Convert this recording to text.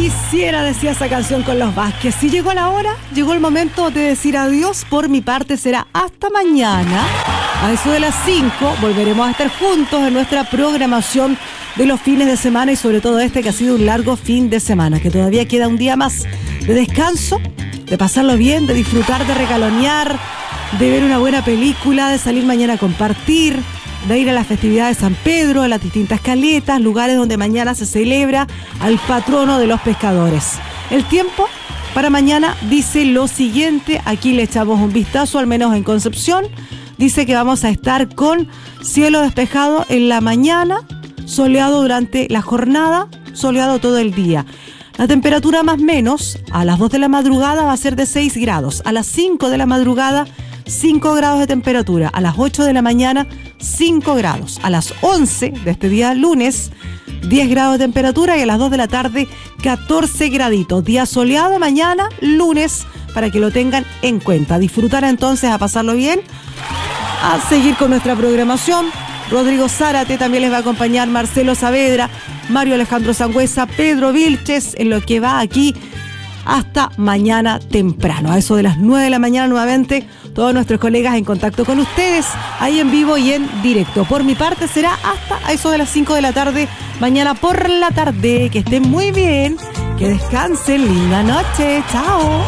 quisiera, decía esa canción con los Vázquez. Si llegó la hora, llegó el momento de decir adiós. Por mi parte será hasta mañana. A eso de las 5 volveremos a estar juntos en nuestra programación de los fines de semana y sobre todo este que ha sido un largo fin de semana, que todavía queda un día más de descanso, de pasarlo bien, de disfrutar, de regalonear, de ver una buena película, de salir mañana a compartir, de ir a las festividades de San Pedro, a las distintas caletas, lugares donde mañana se celebra al patrono de los pescadores. El tiempo para mañana dice lo siguiente, aquí le echamos un vistazo, al menos en Concepción, dice que vamos a estar con cielo despejado en la mañana, soleado durante la jornada, soleado todo el día. La temperatura más menos a las 2 de la madrugada va a ser de 6 grados, a las 5 de la madrugada 5 grados de temperatura, a las 8 de la mañana 5 grados, a las 11 de este día lunes 10 grados de temperatura y a las 2 de la tarde 14 graditos. Día soleado mañana lunes para que lo tengan en cuenta. Disfrutar entonces, a pasarlo bien, a seguir con nuestra programación. Rodrigo Zárate también les va a acompañar, Marcelo Saavedra, Mario Alejandro Sangüesa, Pedro Vilches, en lo que va aquí hasta mañana temprano. A eso de las 9 de la mañana nuevamente, todos nuestros colegas en contacto con ustedes, ahí en vivo y en directo. Por mi parte será hasta a eso de las 5 de la tarde, mañana por la tarde. Que estén muy bien, que descansen, linda noche, chao.